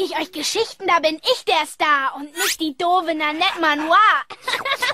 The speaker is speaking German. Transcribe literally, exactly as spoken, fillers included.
erzähle ich euch Geschichten, da bin ich der Star und nicht die doofe Nanette Manoir.